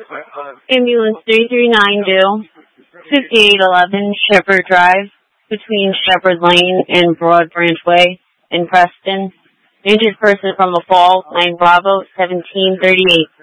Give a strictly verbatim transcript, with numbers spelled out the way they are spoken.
Ambulance three three nine due, fifty-eight eleven Shepherd Drive, between Shepherd Lane and Broad Branch Way in Preston. Injured person from a fall, nine Bravo, seventeen thirty-eight.